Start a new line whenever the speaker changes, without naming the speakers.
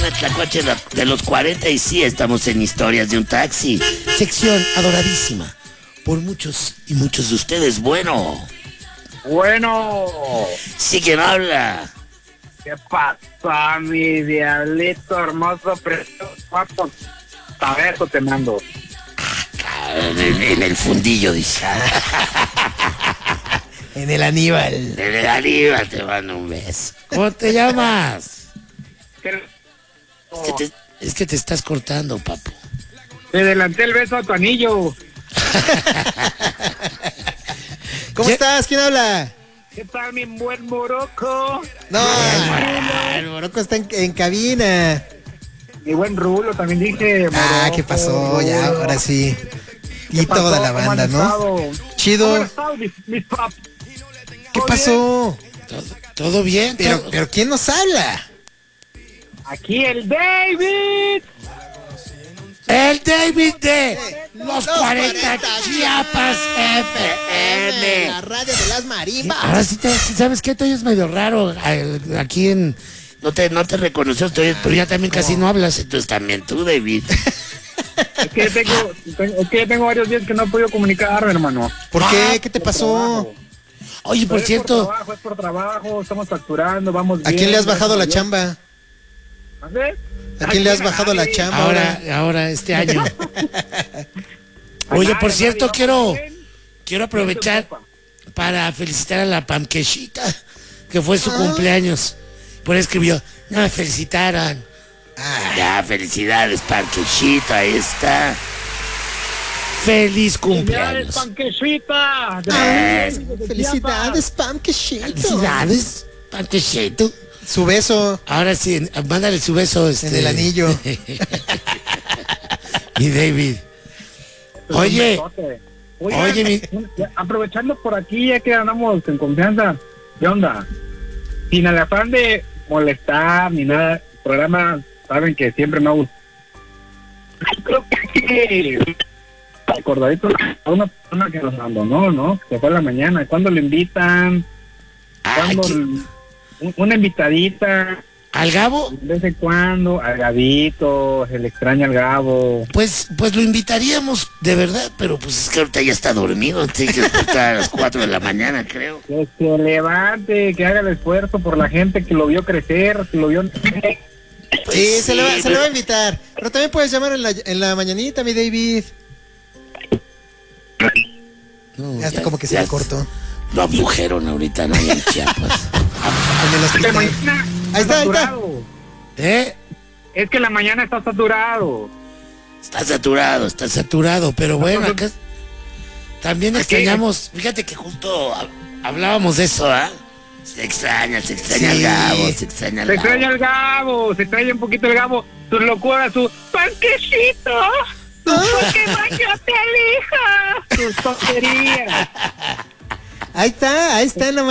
Tlacuache de los 40 y sí, estamos en Historias de un Taxi. Sección adoradísima por muchos y muchos de ustedes. Bueno. Sí, ¿quién habla?
¿Qué pasa, mi diablito hermoso, precioso, guapo? A ver, te mando.
En el fundillo, dice.
En el Aníbal.
En el Aníbal te mando un beso. ¿Cómo te llamas? Es que te estás cortando, papu.
Te adelanté el beso a tu anillo.
¿Cómo estás? ¿Quién habla?
¿Qué tal, mi buen Morocco?
No, el Morocco está en cabina.
Mi buen Rulo, también dije. Morocco.
¿Qué pasó? Ya, ahora sí. Y
pasó?
toda la
¿Cómo
banda,
han
¿no?
estado?
Chido.
¿Cómo han estado, mis paps?
¿Qué pasó?
¿Todo bien?
Pero ¿quién nos habla?
Aquí el David.
El David de los 40 Chiapas FM.
La radio de las marimbas.
Ahora sí, ¿sabes qué? Tú es medio raro. Aquí en... No te reconoció, pero ya también casi no hablas. Entonces también tú, David.
Es que yo tengo varios días que no he podido comunicarme, hermano.
¿Por qué? ¿Qué te pasó?
Oye, por cierto...
Es por trabajo, estamos facturando, vamos bien.
¿A quién le has bajado la chamba?
¿Sabes?
¿A quién le has bajado la chamba
ahora este año? Oye, por cierto, quiero aprovechar para felicitar a la Pamquechita, que fue su cumpleaños. Por eso escribió, no me felicitaran. Ya, felicidades, Pamquechita, ahí está. Feliz cumpleaños.
Panquechita.
Felicidades, Pamquechito.
Felicidades, Pamquechito.
Su beso.
Ahora sí, mándale su beso.
En el anillo.
Y David. Oye,
aprovechando por aquí, ya que andamos en confianza, ¿qué onda? Sin el afán de molestar ni nada, el programa, saben que siempre me gusta. Creo que acordadito a una persona que nos abandonó, ¿no? Que fue a la mañana. ¿Cuándo le invitan? ¿Cuándo? Una invitadita.
¿Al Gabo?
De vez en cuando, al Gabito, se le extraña al Gabo.
Pues lo invitaríamos, de verdad, pero pues es que ahorita ya está dormido, tiene que despertar a las 4 de la mañana, creo.
Que se levante, que haga el esfuerzo por la gente que lo vio crecer, que lo vio...
Pues
sí, se le va a invitar. Pero también puedes llamar en la mañanita, mi David.
No,
Hasta como que se le cortó.
Lo abdujeron ahorita, ¿no? En Chiapas.
En el hospital. Ahí está.
Es que la mañana está saturado.
Está saturado, pero bueno, acá también extrañamos, fíjate que justo hablábamos de eso, ¿ah? Se extraña el Gabo, se extraña el Gabo.
Se extraña un poquito el Gabo, sus locuras, su panquecito, porque bañate, elija, sus tonterías.
Ahí está en la